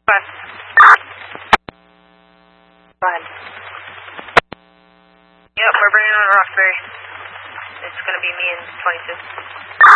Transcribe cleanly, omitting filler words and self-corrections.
Go ahead. Go ahead. Yep, we're bringing on Roxbury. It's going to be me and 22.